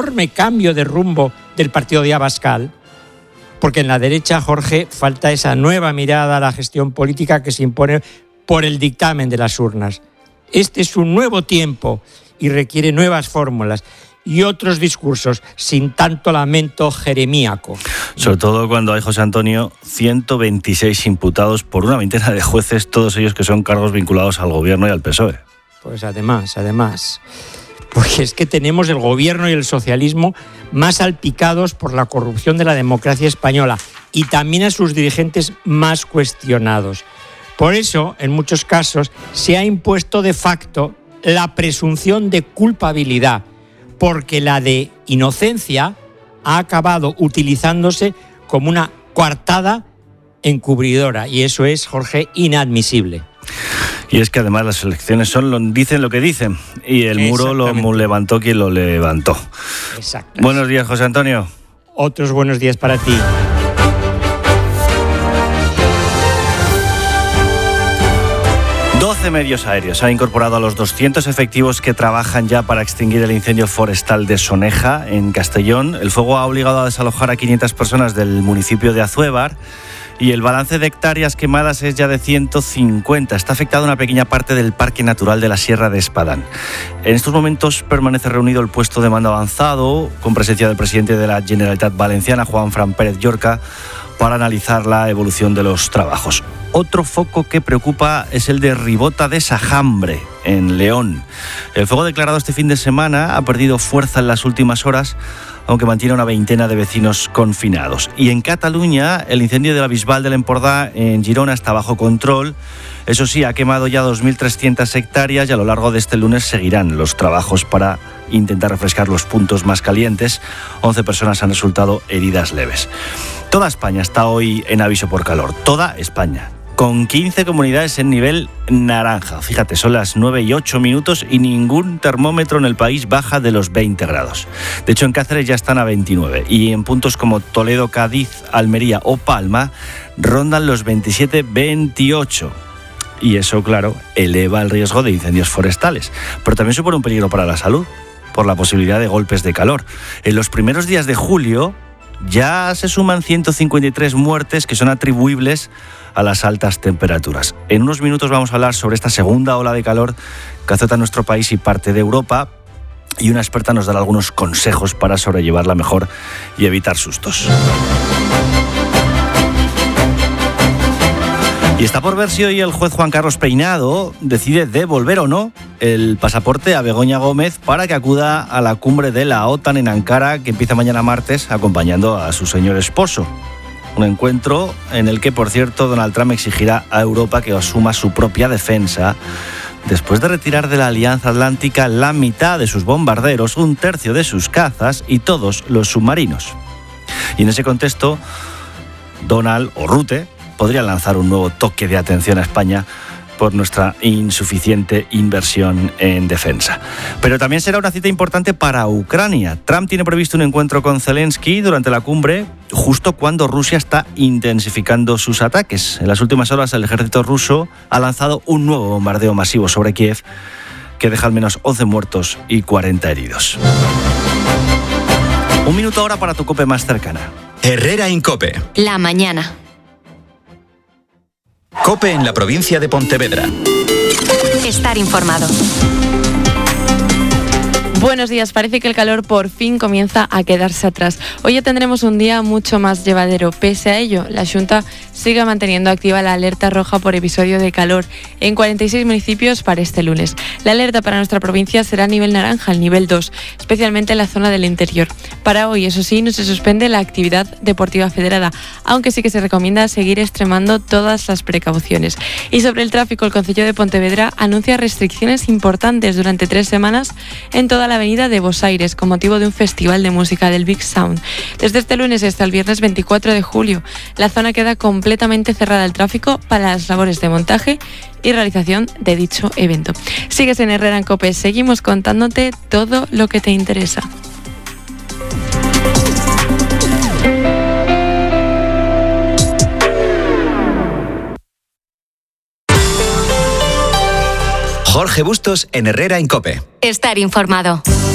enorme cambio de rumbo del partido de Abascal, porque en la derecha, Jorge, falta esa nueva mirada a la gestión política que se impone por el dictamen de las urnas. Este es un nuevo tiempo y requiere nuevas fórmulas y otros discursos sin tanto lamento jeremíaco. Sobre todo cuando hay, José Antonio, 126 imputados por una veintena de jueces, todos ellos que son cargos vinculados al gobierno y al PSOE. Pues además, porque es que tenemos el gobierno y el socialismo más salpicados por la corrupción de la democracia española y también a sus dirigentes más cuestionados. Por eso, en muchos casos, se ha impuesto de facto la presunción de culpabilidad, porque la de inocencia ha acabado utilizándose como una coartada encubridora, y eso es, Jorge, inadmisible. Y es que además las elecciones dicen lo que dicen, y el muro lo levantó quien lo levantó. Exacto. Buenos días, José Antonio. Otros buenos días para ti. Medios aéreos han incorporado a los 200 efectivos que trabajan ya para extinguir el incendio forestal de Soneja, en Castellón. El fuego ha obligado a desalojar a 500 personas del municipio de Azuévar y el balance de hectáreas quemadas es ya de 150. Está afectada una pequeña parte del Parque Natural de la Sierra de Espadán. En estos momentos permanece reunido el puesto de mando avanzado, con presencia del presidente de la Generalitat Valenciana, Juanfran Pérez Llorca, para analizar la evolución de los trabajos. Otro foco que preocupa es el de Ribota de Sajambre, en León. El fuego declarado este fin de semana ha perdido fuerza en las últimas horas, aunque mantiene una veintena de vecinos confinados. Y en Cataluña, el incendio de la Bisbal del Empordà, en Girona, está bajo control. Eso sí, ha quemado ya 2.300 hectáreas y a lo largo de este lunes seguirán los trabajos para intentar refrescar los puntos más calientes. 11 personas han resultado heridas leves. Toda España está hoy en aviso por calor. Toda España. Con 15 comunidades en nivel naranja. Fíjate, son las 9:08 y ningún termómetro en el país baja de los 20 grados. De hecho, en Cáceres ya están a 29 y en puntos como Toledo, Cádiz, Almería o Palma rondan los 27-28. Y eso, claro, eleva el riesgo de incendios forestales. Pero también supone un peligro para la salud, por la posibilidad de golpes de calor. En los primeros días de julio ya se suman 153 muertes que son atribuibles a las altas temperaturas. En unos minutos vamos a hablar sobre esta segunda ola de calor que azota nuestro país y parte de Europa, y una experta nos dará algunos consejos para sobrellevarla mejor y evitar sustos. Y está por ver si hoy el juez Juan Carlos Peinado decide devolver o no el pasaporte a Begoña Gómez para que acuda a la cumbre de la OTAN en Ankara, que empieza mañana martes, acompañando a su señor esposo. Un encuentro en el que, por cierto, Donald Trump exigirá a Europa que asuma su propia defensa después de retirar de la Alianza Atlántica la mitad de sus bombarderos, un tercio de sus cazas y todos los submarinos. Y en ese contexto, Donald o Rutte podría lanzar un nuevo toque de atención a España por nuestra insuficiente inversión en defensa. Pero también será una cita importante para Ucrania. Trump tiene previsto un encuentro con Zelensky durante la cumbre, justo cuando Rusia está intensificando sus ataques. En las últimas horas, el ejército ruso ha lanzado un nuevo bombardeo masivo sobre Kiev, que deja al menos 11 muertos y 40 heridos. Un minuto ahora para tu COPE más cercana. Herrera en COPE. La mañana. COPE en la provincia de Pontevedra. Estar informado. Buenos días, parece que el calor por fin comienza a quedarse atrás. Hoy ya tendremos un día mucho más llevadero. Pese a ello, la Xunta sigue manteniendo activa la alerta roja por episodio de calor en 46 municipios para este lunes. La alerta para nuestra provincia será a nivel naranja, el nivel 2, especialmente en la zona del interior. Para hoy, eso sí, no se suspende la actividad deportiva federada, aunque sí que se recomienda seguir extremando todas las precauciones. Y sobre el tráfico, el Concello de Pontevedra anuncia restricciones importantes durante 3 semanas en toda la avenida de Bos Aires con motivo de un festival de música del Big Sound. Desde este lunes hasta el viernes 24 de julio, la zona queda completamente cerrada al tráfico para las labores de montaje y realización de dicho evento. Sigues en Herrera en COPE, seguimos contándote todo lo que te interesa. Jorge Bustos en Herrera en COPE. Estar informado.